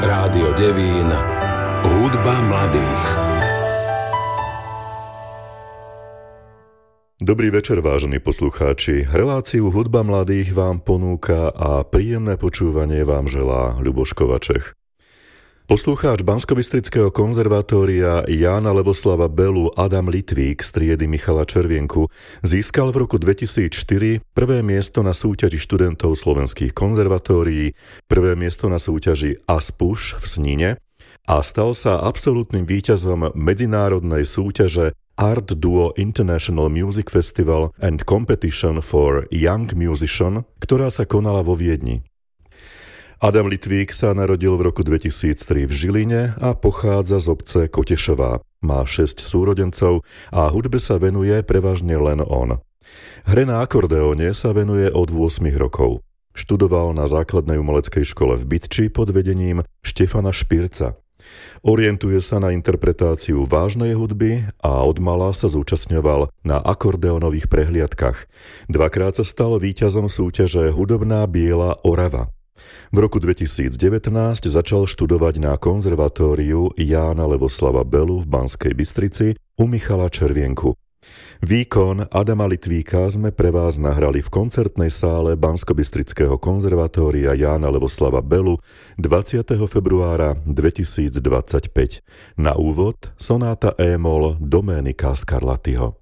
Rádio Devín, hudba mladých. Dobrý večer, vážení poslucháči. Reláciu Hudba mladých vám ponúka a príjemné počúvanie vám želá Ľuboš Kovaček. Poslucháč Banskobystrického konzervatória Jána Levoslava Belu Adam Litvík z triedy Michala Červienku získal v roku 2004 prvé miesto na súťaži študentov slovenských konzervatórií, prvé miesto na súťaži Aspuš v Snine a stal sa absolútnym víťazom medzinárodnej súťaže Art Duo International Music Festival and Competition for Young Musician, ktorá sa konala vo Viedni. Adam Litvík sa narodil v roku 2003 v Žiline a pochádza z obce Kotešová. Má 6 súrodencov a hudbe sa venuje prevažne len on. Hre na akordeóne sa venuje od 8 rokov. Študoval na základnej umeleckej škole v Bytči pod vedením Štefana Špirca. Orientuje sa na interpretáciu vážnej hudby a odmala sa zúčastňoval na akordeónových prehliadkach. Dvakrát sa stal víťazom súťaže Hudobná biela Orava. V roku 2019 začal študovať na konzervatóriu Jána Levoslava Belu v Banskej Bystrici u Michala Červienku. Výkon Adama Litvíka sme pre vás nahrali v koncertnej sále Banskobystrického konzervatória Jána Levoslava Belu 20. februára 2025. Na úvod sonáta E-moll Doménika Scarlattiho.